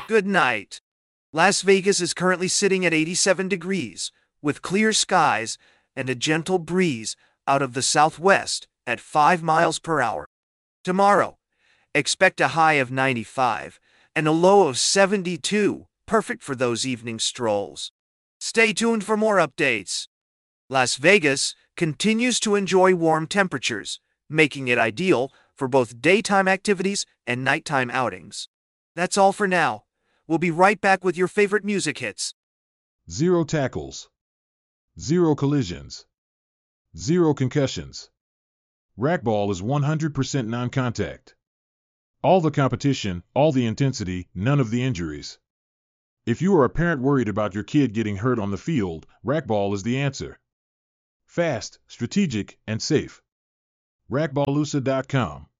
Good night. Las Vegas is currently sitting at 87 degrees, with clear skies and a gentle breeze out of the southwest at 5 miles per hour. Tomorrow, expect a high of 95 and a low of 72, perfect for those evening strolls. Stay tuned for more updates. Las Vegas continues to enjoy warm temperatures, making it ideal for both daytime activities and nighttime outings. That's all for now. We'll be right back with your favorite music hits. Zero tackles. Zero collisions. Zero concussions. Racquetball is 100% non-contact. All the competition, all the intensity, none of the injuries. If you are a parent worried about your kid getting hurt on the field, racquetball is the answer. Fast, strategic, and safe. Racquetballusa.com